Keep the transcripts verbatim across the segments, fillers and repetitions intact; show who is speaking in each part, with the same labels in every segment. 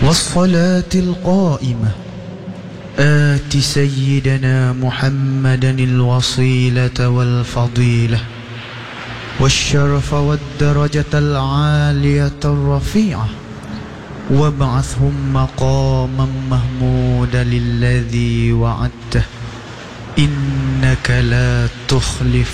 Speaker 1: والصلاة القائمة آت سيدنا محمدا الوصيلة والفضيلة والشرف والدرجة العالية الرفيعة وابعثهم مقاما محمودا الذي وعدته إنك لا تخلف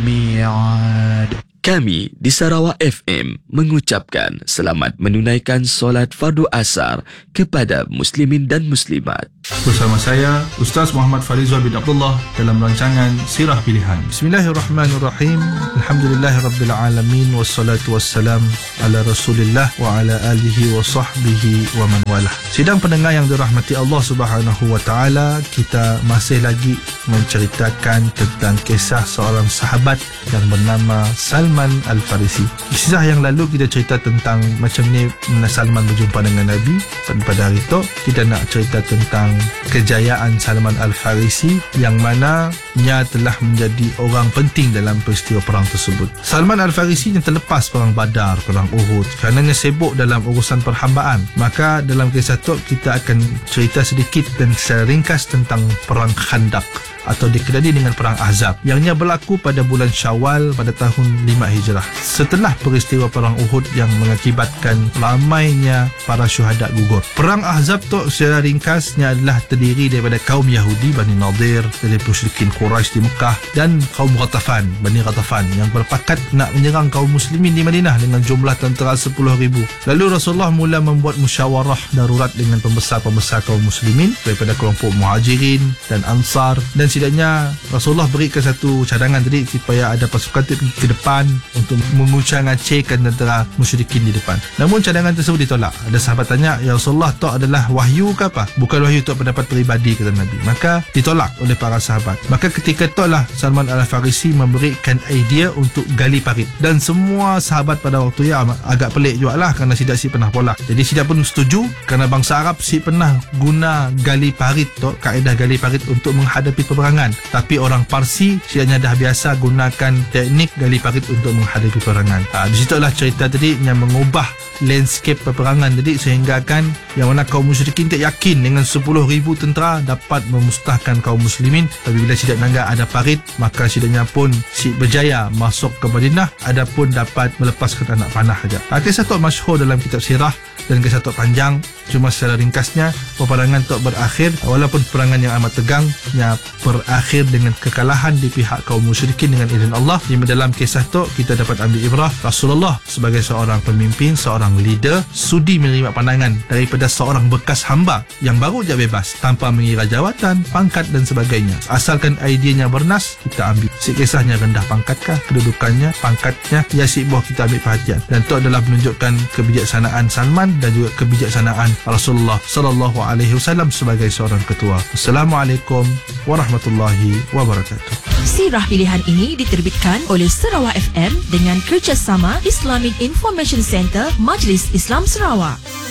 Speaker 1: الميعاد.
Speaker 2: Kami di Sarawak F M mengucapkan selamat menunaikan solat fardu asar kepada muslimin dan muslimat.
Speaker 3: Bersama saya Ustaz Muhammad Farizal bin Abdullah dalam rancangan Sirah Pilihan. Bismillahirrahmanirrahim. Alhamdulillahirabbil alamin wassalatu wassalam ala Rasulillah wa ala alihi wa sahbihi wa man walah. Sidang pendengar yang dirahmati Allah Subhanahu wa taala, kita masih lagi menceritakan tentang kisah seorang sahabat yang bernama Salman Al-Farisi. Kisah yang lalu kita cerita tentang macam ni Salman berjumpa dengan Nabi. Pada hari itu kita nak cerita tentang kejayaan Salman Al-Farisi yang mana ia telah menjadi orang penting dalam peristiwa perang tersebut. Salman Al-Farisi yang terlepas perang Badar, perang Uhud, kerana ia sibuk dalam urusan perhambaan. Maka dalam kisah itu kita akan cerita sedikit dan secara ringkas tentang perang Khandaq atau dikenali dengan perang Ahzab yang ia berlaku pada bulan Syawal pada tahun lima Hijrah. Setelah peristiwa perang Uhud yang mengakibatkan ramainya para syuhada gugur. Perang Ahzab tu secara ringkasnya adalah terdiri daripada kaum Yahudi Bani Nadir, dari musyrikin Quraisy di Mekah, dan kaum Ghatafan Bani Ghatafan yang berpakat nak menyerang kaum muslimin di Madinah dengan jumlah tentera sepuluh ribu. Lalu Rasulullah mula membuat musyawarah darurat dengan pembesar-pembesar kaum muslimin daripada kelompok Muhajirin dan Ansar, dan setidaknya Rasulullah berikan satu cadangan tadi supaya ada pasukan ke depan untuk menguncang-acehkan tentera musyrikin di depan. Namun cadangan tersebut ditolak. Ada sahabat tanya, "Ya Rasulullah, itu adalah wahyu ke apa?" "Bukan wahyu, itu pendapat peribadi," kata Nabi. Maka ditolak oleh para sahabat. Maka ketika itulah Salman Al-Farisi memberikan idea untuk gali parit, dan semua sahabat pada waktu itu agak pelik jugalah kerana Sidak si pernah tolak. Jadi Sidak pun setuju kerana bangsa Arab si pernah guna gali parit tu, kaedah gali parit untuk menghadapi peperangan. Tapi orang Parsi Sidaknya dah biasa gunakan teknik gali parit untuk menghadapi peperangan. Ha, di situlah cerita tadi yang mengubah landscape peperangan tadi, sehingga kan yang mana kaum musyrikin tak yakin dengan sepuluh ribu tentera dapat memusnahkan kaum muslimin. Tapi bila Sidak nanggap ada parit, maka Sidaknya pun si berjaya masuk ke Madinah, ada pun dapat melepaskan anak panah saja. Ha, kisah tu masyhur dalam kitab sirah dan kisah tu panjang. Cuma secara ringkasnya, peperangan tu berakhir, walaupun peperangan yang amat tegang, yang berakhir dengan kekalahan di pihak kaum musyrikin dengan izin Allah. Di dalam kisah tu kita dapat ambil ibrah, Rasulullah sebagai seorang pemimpin, seorang leader, sudi menerima pandangan daripada seorang bekas hamba yang baru je bebas tanpa mengira jawatan, pangkat dan sebagainya. Asalkan idenya bernas, kita ambil. Si kisahnya rendah pangkatkah, kedudukannya, pangkatnya, ya si buah kita ambil perhatian. Dan itu adalah menunjukkan kebijaksanaan Salman dan juga kebijaksanaan Rasulullah sallallahu alaihi wasallam sebagai seorang ketua. Assalamualaikum warahmatullahi wabarakatuh.
Speaker 4: Sirah pilihan ini diterbitkan oleh Sarawak F M dengan kerjasama Islamic Information Center Majlis Islam Sarawak.